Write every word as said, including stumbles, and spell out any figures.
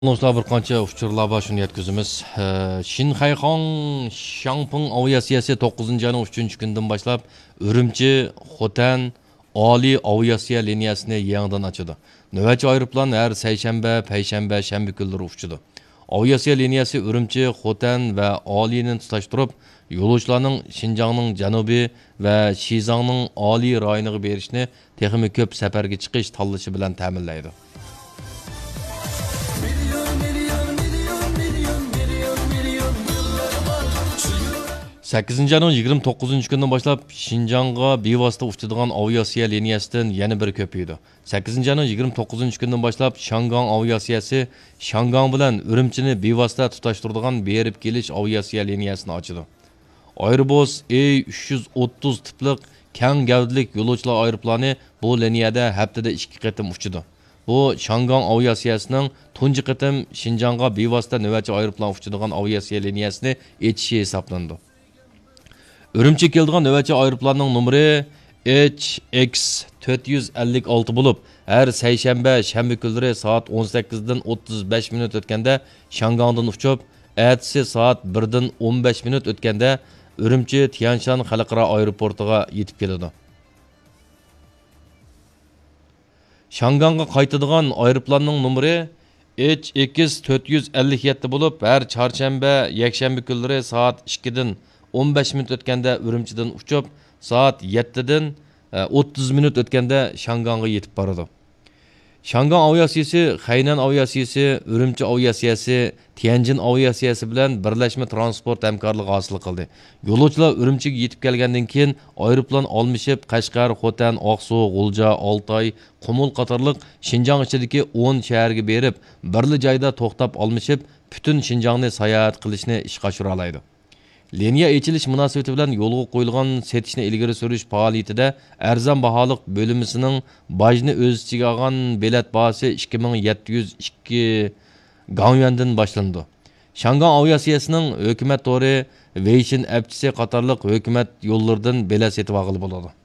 Dostlar bir qancha uchurlar bor shuni yetkazamiz. Shinxayxon Shangping aviatsiyasi to'qqizinchi ayning uchinchi kunidan boshlab Urumchi, Xotan Oliy aviatsiya liniyasini yangidan ochadi. Navbatchi aeroplan har seshanba, payshanba, shanba kunlari uchadi. Aviatsiya liniyasi Urumchi, Xotan va Oliyni tutashtirib, yo'lovchilarning Xinjiangning janubiy va Shizangning oliy rayoniga berishni texnik ko'p safarga chiqish tanlashi bilan ta'minlaydi. sakkizinchi ayning yigirma to'qqizinchi kunidan boshlab Xinjiangga bevosita uchadigan aviatsiya liniyasidan yana bir ko'paydi. sakkizinchi ayning yigirma to'qqizinchi kunidan boshlab Shangang aviatsiyasi Shangang bilan Urumchini bevosita tutashtiradigan berib kelish aviatsiya liniyasini ochadi. Airbus A uch yuz o'ttiz tiplik keng gavdalik yo'lovchilar aeroplani bu liniyada haftada ikki qatim uchadi. Bu Shangang aviatsiyasining tunji qatim Xinjiangga bevosita navbatchi aeroplan uchadigan aviatsiya liniyasini echishi hisoblandi. Urumchi keldigan navbatchi aeroplanning nomeri H X to'rt yuz ellik olti bo'lib, har seshanba, shanba kunlari soat o'n sakkizdan o'ttiz besh minut o'tganda Shangangdan uchib, ertasi soat birdan o'n besh minut o'tganda Urumchi Tianshan xalqaro aeroportiga yetib keladi. Shangangga qaytadigan aeroplanning nomeri H X to'rt yuz ellik yetti bo'lib, har chorshanba, yakshanba kunlari soat ikkidan o'n besh minut o'tganda Urumchidan uchib, soat yettidan o'ttiz minut o'tganda Shangangga yetib boradi. Shangang aviatsiyasi, Hainan aviatsiyasi, Urumchi aviatsiyasi, Tianjin aviatsiyasi bilan birlashma transport hamkorligi hosil qildi. Yo'lovchilar Urumchiga yetib kelgandan keyin aeroplan almashib Qashqar, Xotan, Oqsu, G'ulja, Oltoy, Qumul qatorliq Xinjiang ichidagi o'n shaharga berib, birli joyda to'xtab almashib, butun Xinjiangni sayohat qilishni ishga oshira oladi. Liniya echilish munosabati bilan yo'lga qo'yilgan setishni ilgari surish faoliyatida arzon baholiq bo'limisining bajni o'z ichiga olgan bilet bahasi ikki ming yetti yuz ikki ganyuandan boshlandi. Shangang aviatsiyasining hukumat to'ri, Weishin appchisi qatorliq hukumat yo'llaridan bilet setib olg'ili bo'ladi.